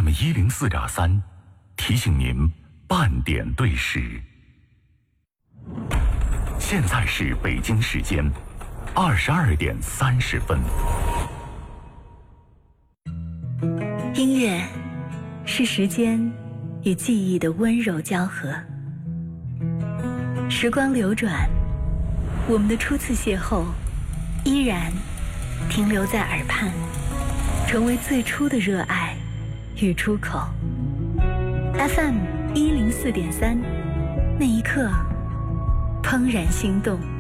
FM 104.3，提醒您半点对时。现在是北京时间22点30分。 音乐是时间与记忆的温柔交合。时光流转，我们的初次邂逅依然停留在耳畔，成为最初的热爱与出口。FM 104.3，那一刻怦然心动。